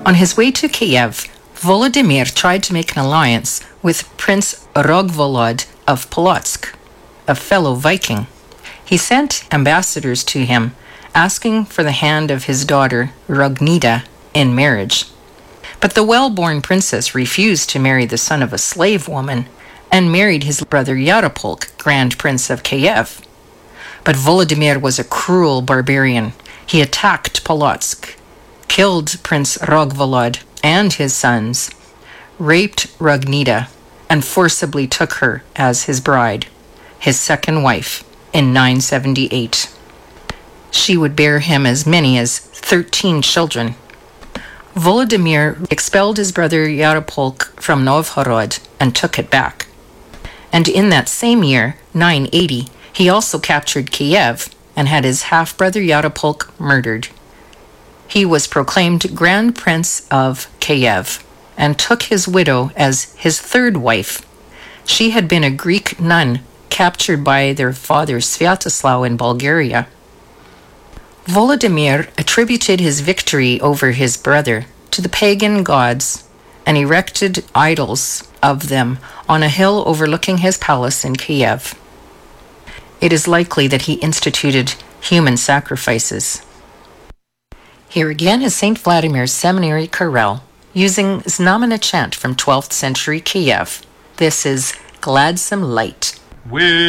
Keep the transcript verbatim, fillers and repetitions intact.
On his way to Kiev, Volodymyr tried to make an alliance with Prince Rogvolod of Polotsk, a fellow Viking. He sent ambassadors to him, asking for the hand of his daughter Rognida in marriage. But the well-born princess refused to marry the son of a slave woman and married his brother Yaropolk, Grand Prince of Kiev. But Volodymyr was a cruel barbarian. He attacked Polotsk, killed Prince Rogvolod and his sons, raped Rognida, and forcibly took her as his bride, his second wife, in nine seventy-eight. She would bear him as many as thirteen children. Volodymyr expelled his brother Yaropolk from Novgorod and took it back. And in that same year, nine eighty, he also captured Kiev and had his half-brother Yaropolk murdered. He was proclaimed Grand Prince of Kiev and took his widow as his third wife. She had been a Greek nun captured by their father Sviatoslav in Bulgaria. Volodymyr attributed his victory over his brother to the pagan gods and erected idols of them on a hill overlooking his palace in Kiev. It is likely that he instituted human sacrifices. Here again is Saint Vladimir's Seminary chorale using Znamena chant from twelfth century Kiev. This is Gladsome Light. We